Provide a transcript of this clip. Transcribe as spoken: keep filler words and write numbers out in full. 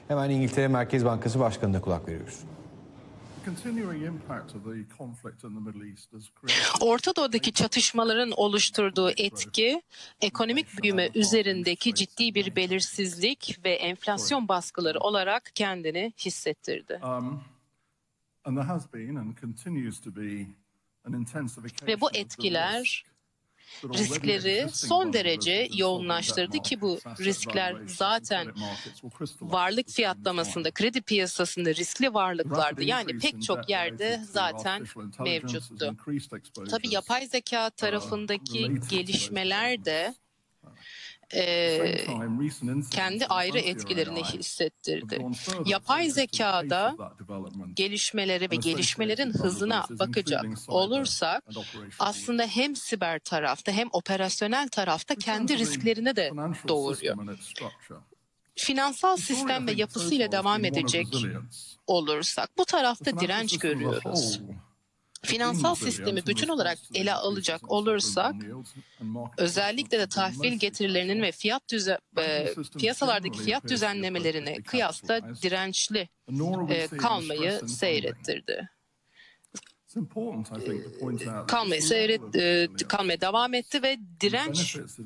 Hemen İngiltere Merkez Bankası Başkanı'na kulak veriyoruz. Orta Doğu'daki çatışmaların oluşturduğu etki, ekonomik büyüme üzerindeki ciddi bir belirsizlik ve enflasyon baskıları olarak kendini hissettirdi. Ve bu etkiler riskleri son derece yoğunlaştırdı ki bu riskler zaten varlık fiyatlamasında, kredi piyasasında riskli varlıklardı. Yani pek çok yerde zaten mevcuttu. Tabii yapay zeka tarafındaki gelişmeler de e, kendi ayrı etkilerini hissettirdi. Yapay zekada gelişmelere ve gelişmelerin hızına bakacak olursak aslında hem siber tarafta hem operasyonel tarafta kendi risklerini de doğuruyor. Finansal sistem ve yapısıyla devam edecek olursak bu tarafta direnç görüyoruz. Finansal sistemi bütün olarak ele alacak olursak özellikle de tahvil getirilerinin ve fiyat düze, e, piyasalardaki fiyat düzenlemelerine kıyasla dirençli e, kalmayı seyrettirdi. kalmayı seyret, e, kalmaya devam etti ve direnç